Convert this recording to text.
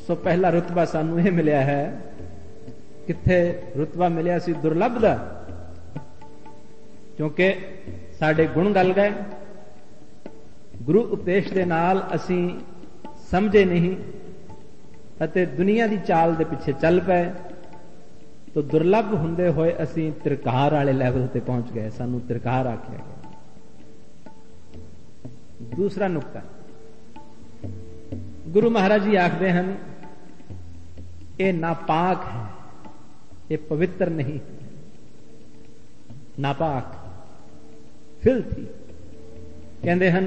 ਸੋ ਪਹਿਲਾ ਰੁਤਬਾ ਸਾਨੂੰ ਇਹ ਮਿਲਿਆ ਹੈ। ਕਿੱਥੇ ਰੁਤਬਾ ਮਿਲਿਆ ਸੀ? ਦੁਰਲੱਭ ਦਾ, ਕਿਉਂਕਿ ਸਾਡੇ ਗੁਣ ਗਲ ਗਏ। ਗੁਰੂ ਉਪਦੇਸ਼ ਦੇ ਨਾਲ ਅਸੀਂ ਸਮਝੇ ਨਹੀਂ ਅਤੇ ਦੁਨੀਆ ਦੀ ਚਾਲ ਦੇ ਪਿੱਛੇ ਚੱਲ ਪਏ, ਤਾਂ ਦੁਰਲੱਭ ਹੁੰਦੇ ਹੋਏ ਅਸੀਂ ਤਿਰਕਾਰ ਵਾਲੇ ਲੈਵਲ ਤੇ ਪਹੁੰਚ ਗਏ। ਸਾਨੂੰ ਤਿਰਕਾਰ ਆਖਿਆ ਗਿਆ। ਦੂਸਰਾ ਨੁਕਤਾ, ਗੁਰੂ ਮਹਾਰਾਜ ਜੀ ਆਖਦੇ ਹਨ, ਇਹ ਨਾਪਾਕ ਹੈ, ਇਹ ਪਵਿੱਤਰ ਨਹੀਂ। ਨਾਪਾਕ, ਫਿਲਥੀ ਕਹਿੰਦੇ ਹਨ।